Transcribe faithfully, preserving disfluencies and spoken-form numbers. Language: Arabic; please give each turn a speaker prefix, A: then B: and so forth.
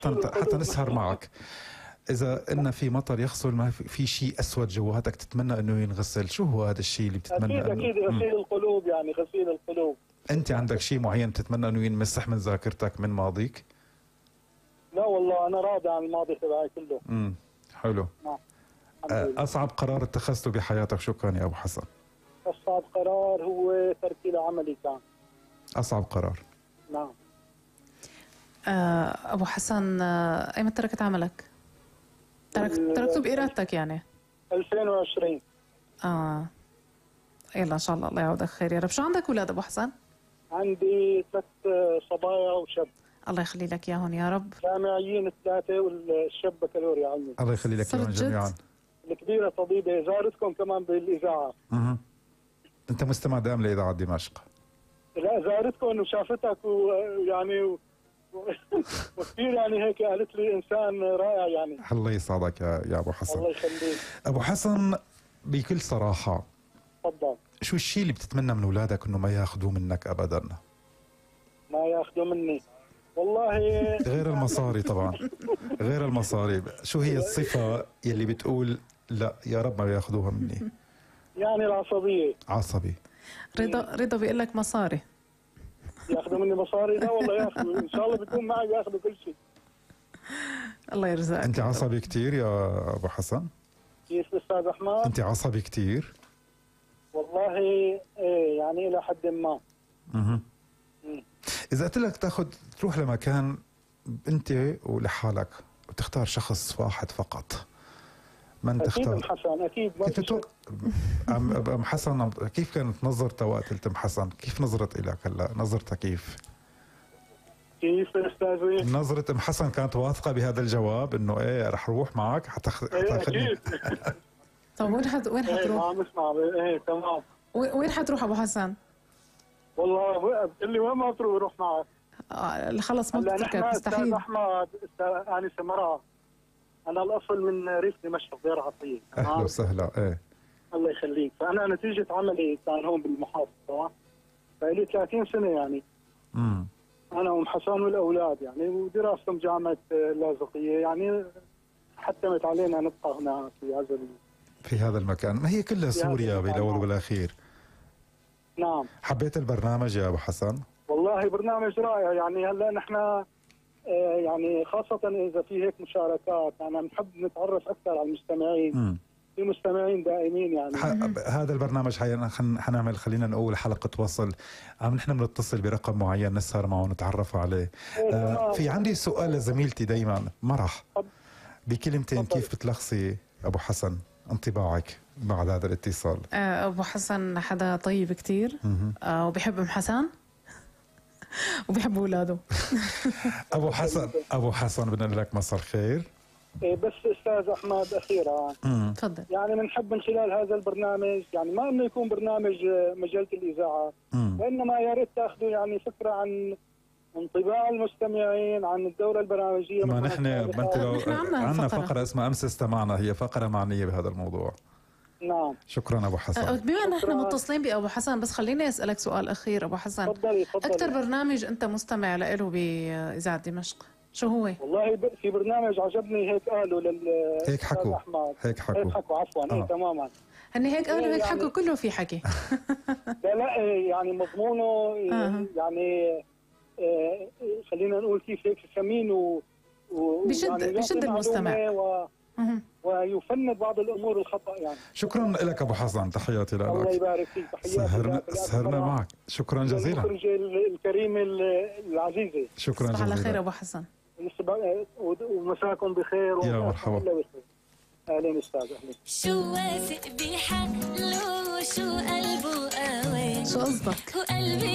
A: حتى نسهر معك. إذا إن في مطر يغسل، ما في شيء أسود جواتك تتمنى إنه ينغسل، شو هو هذا الشيء اللي بتتمنى؟
B: أكيد أكيد غسيل القلوب، يعني غسيل القلوب.
A: أنت عندك شيء معين تتمنى إنه ينمسح من ذاكرتك من ماضيك؟
B: لا والله أنا راضي عن الماضي تبعي كله.
A: امم حلو.
B: نعم.
A: أصعب قرار اتخذته بحياتك شو كان يا أبو حسن؟
B: أصعب قرار هو تركي لعملي كان.
A: أصعب قرار.
B: نعم.
C: آه أبو حسن، آه أيمتى تركت عملك؟ ترك تركته بإرادتك يعني؟
B: ألفين وعشرين.
C: آه يلا إن شاء الله الله يعوضك خير يا رب. شو عندك أولاد أبو حسن؟
B: عندي ثلاث صبايا وشاب.
C: الله يخلي لك إياهم يا رب.
B: جامعيين الثلاثة والشاب بكالوريا علمي.
A: الله يخلي لك إياهم جميعا.
B: الكبيرة طبيبة، زارتكم كمان بالإذاعة.
A: اها. أنت مستمع دائم لإذاعة دمشق.
B: لا زارتكم وشافتك ويعني و... وكثير يعني هيك قالت لي إنسان رائع يعني.
A: الله يسعدك يا يا أبو حسن.
B: الله يخليك.
A: أبو حسن بكل صراحة،
B: تفضل.
A: شو الشيء اللي بتتمنى من أولادك إنه ما ياخذوه منك أبدا؟
B: ما ياخذوا مني والله
A: غير المصاري طبعا. غير المصاري، شو هي الصفة يلي بتقول لا يا رب ما ياخذوها مني؟
B: يعني العصبية.
A: عصبي.
C: رضا رضا بيقول لك مصاري.
B: ياخذوا مني مصاري؟ لا والله ياخذوا، ان شاء الله بيكون معي ياخذوا كل شيء.
C: الله يرزقك.
A: انت عصبي كثير يا ابو حسن؟
B: كيف استاذ احمد؟
A: انت عصبي كثير؟
B: والله ايه يعني الى حد ما.
A: اها. اذا قلت لك تاخذ تروح لمكان انت ولحالك وتختار شخص واحد فقط، من تختار؟
B: اكيد ام حسن. اكيد
A: كيف تتوقع ام حسن؟ كيف كانت نظرته وقت قلت ام حسن؟ كيف نظرت لك هلا؟ نظرتها كيف؟
B: كيف استاذي؟
A: نظرة ام حسن كانت واثقة بهذا الجواب انه ايه رح اروح معك حتى
B: حتاخذني؟ ايه اكيد.
C: طيب وين حت وين حتروح؟
B: ايه عم اسمع. ايه تمام.
C: وين حتروح ابو حسن؟
B: والله بتقول لي وين ما تروح روح معك.
C: آه خلص ما بتركك مستحيل.
B: استاذ احمد يعني سمراء، انا الاصل من ريف دمشق دير عطيه.
A: اهلا وسهلا. ايه
B: الله يخليك. فانا نتيجه عملي كان هون بالمحافظه فلي ثلاثين سنه يعني.
A: امم
B: انا وام حسن والاولاد يعني، ودراستهم جامعه اللاذقيه يعني، حتمت علينا نبقى هنا في هذا
A: في هذا المكان. ما هي كلها سوريا بالاول والاخير.
B: نعم.
A: حبيت البرنامج يا ابو حسن؟
B: والله برنامج رائع يعني. هلا نحن آه يعني خاصه اذا في هيك مشاركات انا بنحب نتعرف اكثر على المستمعين.
A: امم
B: في مستمعين دائمين يعني.
A: هذا البرنامج حنعمل خلينا نقول حلقة وصل، عم نحن بنتصل برقم معين نسهر معه ونتعرف عليه. آه في عندي سؤال لزميلتي دايما مرح، بكلمتين كيف بتلخصي أبو حسن انطباعك بعد هذا الاتصال؟
C: آه أبو حسن حدا طيب كتير، آه وبيحب أم حسن وبيحب أولاده. أبو
A: حسن أبو حسن بنقول لك مساء الخير.
B: بس استاذ احمد اخيرا
C: تفضل.
B: يعني بنحب من خلال هذا البرنامج يعني ما انه يكون برنامج مجله الاذاعه، وانما يا ريت تاخذوا يعني فكره عن انطباع المستمعين عن الدوره البرنامجيه.
A: ما نحن ما انت لو عندنا فقره, فقرة اسمها امس استمعنا، هي فقره معنيه بهذا الموضوع.
B: نعم.
A: شكرا ابو حسن.
C: بما ان احنا متصلين بابو حسن، بس خليني اسالك سؤال اخير ابو حسن.
B: تفضلي تفضلي.
C: اكثر برنامج انت مستمع له باذاعه دمشق شو هو؟
B: والله في برنامج عجبني هيك قالوا لل
A: هيك حكوا هيك حكوا
B: هيك حكوا عفوا. آه. ايه تماما.
C: هن هيك قالوا هيك يعني حكوا كله في حكي.
B: لا لا يعني مضمونه آه. يعني آه خلينا نقول كيف هيك ثمين و
C: بشد يعني بشد المستمع
B: و... ويفند بعض الامور الخطا يعني.
A: شكرا لك ابو حسن، تحياتي لك.
B: الله يبارك فيك. تحياتي.
A: سهرنا سهرنا معك. شكرا جزيلا.
B: المخرج الكريم العزيزه.
A: شكرا جزيلا.
C: على خير ابو حسن.
B: ومساكم بخير.
A: يا مرحبا.
B: اهلا استاذ. اهلا.
D: شو واثق بحق له، شو قلبه قوي،
C: شو قصدك؟